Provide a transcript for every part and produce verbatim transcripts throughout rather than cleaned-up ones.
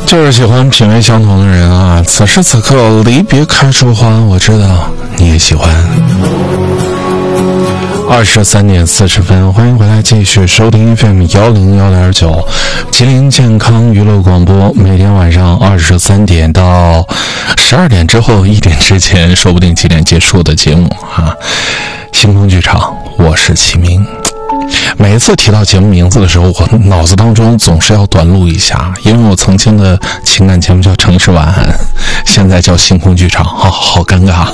就是喜欢品味相同的人啊！此时此刻，离别开出花，我知道你也喜欢。二十三点四十分，欢迎回来，继续收听 F M 幺零幺点九，吉林健康娱乐广播。每天晚上二十三点到十二点之后一点之前，说不定几点结束的节目啊！星空剧场，我是齐明。每一次提到节目名字的时候，我脑子当中总是要短路一下，因为我曾经的情感节目叫城市晚安，现在叫星空剧场，好好尴尬。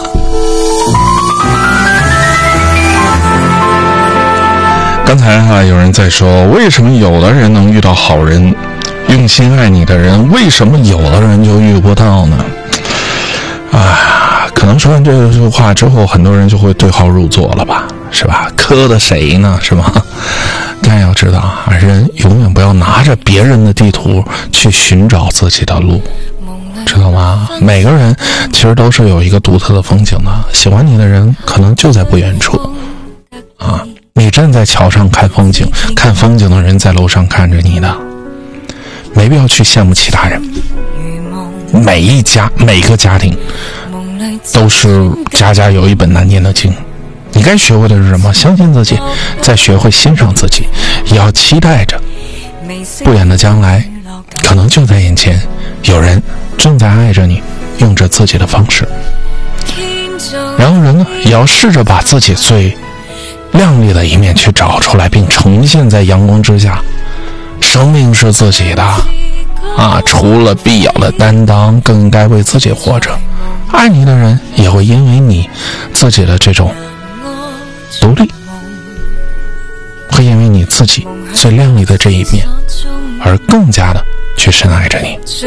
刚才啊，有人在说，为什么有的人能遇到好人，用心爱你的人，为什么有的人就遇不到呢？啊，可能说完这句话之后，很多人就会对号入座了吧，是吧？磕的谁呢，是吧？但要知道啊，人永远不要拿着别人的地图去寻找自己的路，知道吗？每个人其实都是有一个独特的风景的，喜欢你的人可能就在不远处啊。你站在桥上看风景，看风景的人在楼上看着你的，没必要去羡慕其他人。每一家每个家庭都是家家有一本难念的经，你该学会的是什么？相信自己，再学会欣赏自己，也要期待着不远的将来可能就在眼前，有人正在爱着你，用着自己的方式。然后人呢，也要试着把自己最亮丽的一面去找出来，并呈现在阳光之下。生命是自己的啊，除了必要的担当，更应该为自己活着。爱你的人也会因为你自己的这种独立，会因为你自己最亮丽的这一面而更加的去深爱着你。